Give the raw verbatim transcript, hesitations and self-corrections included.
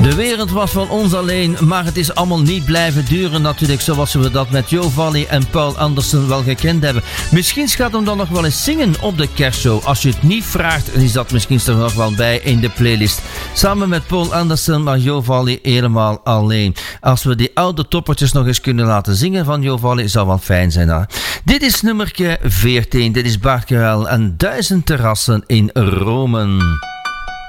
De wereld was van ons alleen, maar het is allemaal niet blijven duren natuurlijk, zoals we dat met Joe Valli en Paul Anderson wel gekend hebben. Misschien gaat hem dan nog wel eens zingen op de kerstshow. Als je het niet vraagt, is dat misschien er nog wel bij in de playlist. Samen met Paul Anderson, maar Joe Valli helemaal alleen. Als we die oude toppertjes nog eens kunnen laten zingen van Joe Valli, zou wel fijn zijn. Hè? Dit is nummertje veertien, dit is Bart Karel en Duizend Terrassen in Rome.